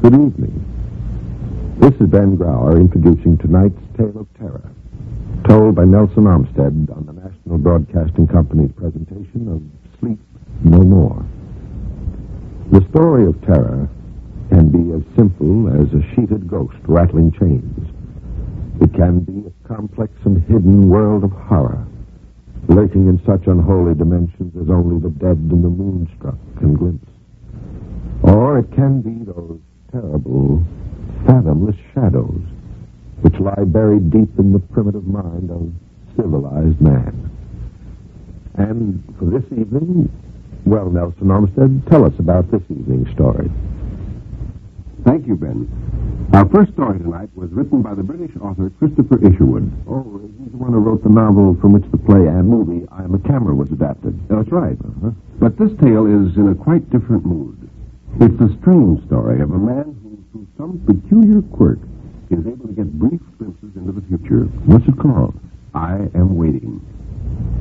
Good evening. This is Ben Grauer introducing tonight's Tale of Terror, told by Nelson Armstead on the National Broadcasting Company's presentation of Sleep No More. The story of terror can be as simple as a sheeted ghost rattling chains. It can be a complex and hidden world of horror, lurking in such unholy dimensions as only the dead and the moonstruck can glimpse. Or it can be those terrible, fathomless shadows which lie buried deep in the primitive mind of civilized man. And for this evening, well, Nelson Armstead, tell us about this evening's story. Thank you, Ben. Our first story tonight was written by the British author Christopher Isherwood. Oh, he's the one who wrote the novel from which the play and movie I Am a Camera was adapted. That's right. But this tale is in a quite different mood. It's the strange story of a man who, through some peculiar quirk, is able to get brief glimpses into the future. What's it called? I Am Waiting.